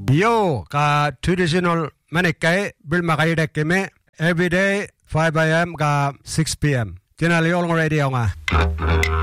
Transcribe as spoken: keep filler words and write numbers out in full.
Yo ka traditional manikai bil makai dek keme every day five a m ka six p m Tina liol ngore dia nga.